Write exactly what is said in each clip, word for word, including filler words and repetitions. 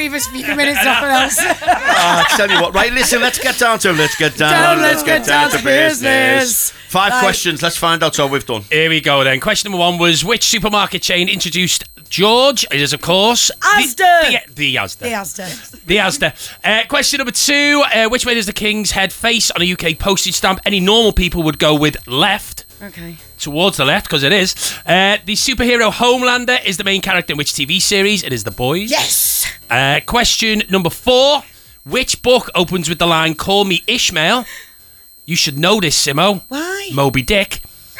Weaver's few minutes nothing else. Ah, I tell you what, right, listen, let's get down to Let's get down, Down, let's get down to business. Five Right. questions, let's find out how we've done. Here we go then. Question number one was, which supermarket chain introduced George? It is, of course, Asda. The, the, the Asda. The Asda. The Asda. Uh, question number two, uh, which way does the king's head face on a U K postage stamp? Any normal people would go with left. Okay. Towards the left, because it is. Uh, the superhero Homelander is the main character in which T V series? It is The Boys. Yes. Uh, question number four, which book opens with the line, call me Ishmael? You should know this, Simo. Why? Moby Dick.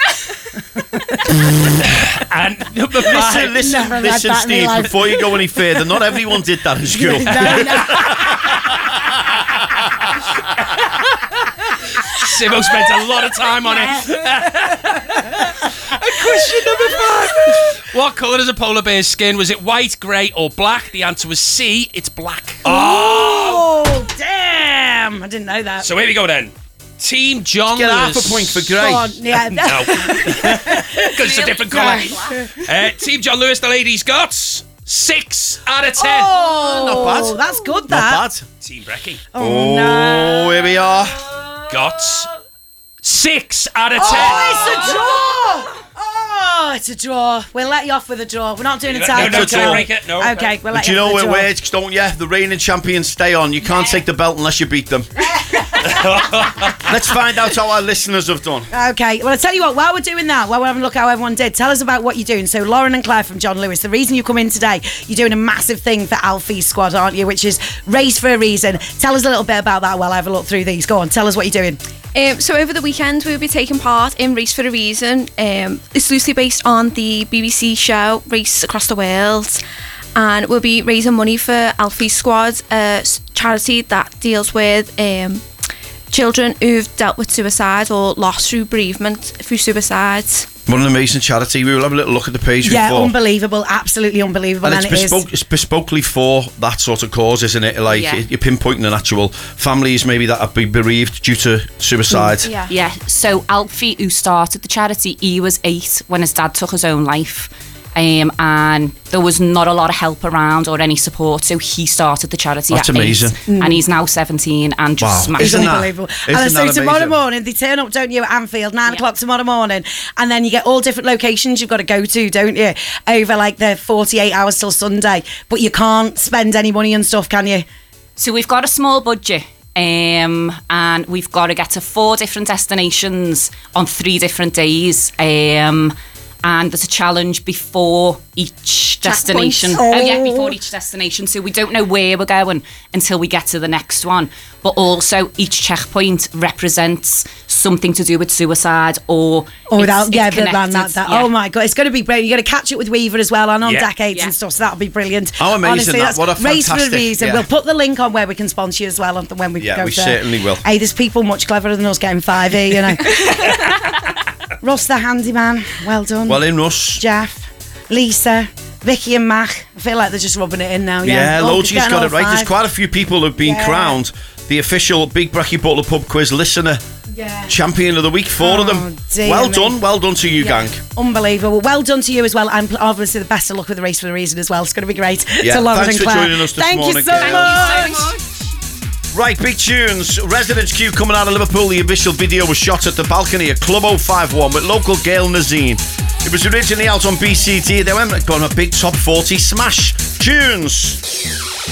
And number five. Listen, listen, Never read listen, that in my Steve, life. before you go any further, not everyone did that in school. No, no. Simo spent a lot of time on it. Question number five. What colour is a polar bear's skin? Was it white, grey or black? The answer was C. It's black. Oh, damn. I didn't know that. So here we go then. Team John Get Lewis. half a point for Go grey. on, yeah. No. Because it's a different colour. Uh, Team John Lewis, the ladies got six out of ten. Oh, Not bad. That's good, Not that. bad. Team Brecky Oh, no. Oh, here we are. got six out of ten. Oh, it's a draw. Oh, it's a draw. We'll let you off with a draw. We're not doing a No, tie. no, It's a draw. tiebreaker. No. Okay, we'll let Do you you know off with it a draw. works, don't you? The reigning champions stay on. You can't take the belt unless you beat them. Let's find out how our listeners have done. Okay, well, I'll tell you what, while we're doing that, while we're having a look how everyone did, tell us about what you're doing. So, Lauren and Claire from John Lewis, the reason you come in today, you're doing a massive thing for Alfie's squad, aren't you? Which is Race for a Reason. Tell us a little bit about that while I have a look through these. Go on, tell us what you're doing. Um, so over the weekend we'll be taking part in Race for a Reason. Um, it's loosely based on the B B C show Race Across the World, and we'll be raising money for Alfie's Squad, a s- charity that deals with um, children who've dealt with suicide or lost through bereavement through suicide. What an amazing charity. We will have a little look at the page Yeah, before. unbelievable, absolutely unbelievable. And it's and it is. bespoke, it's bespokely for that sort of cause, isn't it? Like, Yeah. you're pinpointing an actual families maybe that have been bereaved due to suicide. Yeah. Yeah, so Alfie, who started the charity, he was eight when his dad took his own life. Um, and there was not a lot of help around or any support, so he started the charity That's at amazing. eight, and he's now seventeen and just Wow. smashed It's Isn't it. that- unbelievable. isn't And so that tomorrow amazing? morning, they turn up, don't you, at Anfield, nine Yeah. o'clock tomorrow morning, and then you get all different locations you've got to go to, don't you, over like the forty-eight hours till Sunday. But you can't spend any money and stuff, can you? So we've got a small budget, um, and we've got to get to four different destinations on three different days. Um, and there's a challenge before each destination. Oh. Oh yeah, before each destination. So we don't know where we're going until we get to the next one. But also each checkpoint represents something to do with suicide or Oh, it's, that, it's yeah, but connected. man, that, that, Yeah. oh my God, it's going to be brilliant. You're going to catch it with Weaver as well, and on Yeah. decades Yeah. and stuff, so that'll be brilliant. How amazing Honestly, that. that's What a Race for a fantastic- Reason. yeah. We'll put the link on where we can sponsor you as well on the- when we Yeah, go we there. certainly will. Hey, there's people much cleverer than us getting five E, you know. Russ the handyman, well done. Well, in Russ. Jeff, Lisa, Vicky and Mac. I feel like they're just rubbing it in now. Yeah, Yeah, Oh, Logie's getting got all it right. There's five. quite a few people who've been Yeah. crowned the official Big Bracky Butler Pub Quiz listener Yeah. champion of the week. Four of Oh, them. dear Well me. done. Well done to you, gang. Unbelievable. Well done to you as well, and obviously the best of luck with the Race for a Reason as well. It's going to be great. Yeah, to Lauren thanks and for Claire. joining us this Thank morning, you so girls. much. Right, big tunes. Residence Q coming out of Liverpool. The official video was shot at the balcony at Club oh five one with local Gail Nazine. It was originally out on B C T. They went on a big top forty smash. Tunes.